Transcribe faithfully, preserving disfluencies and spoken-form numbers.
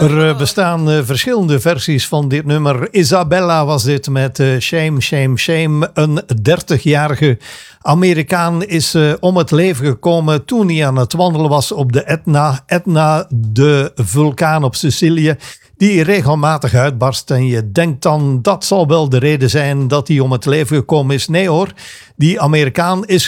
Er bestaan uh, verschillende versies van dit nummer. Isabella was dit met uh, Shame, Shame, Shame. Een dertigjarige Amerikaan is uh, om het leven gekomen toen hij aan het wandelen was op de Etna. Etna, de vulkaan op Sicilië, die regelmatig uitbarst. En je denkt dan, dat zal wel de reden zijn dat hij om het leven gekomen is. Nee hoor, die Amerikaan is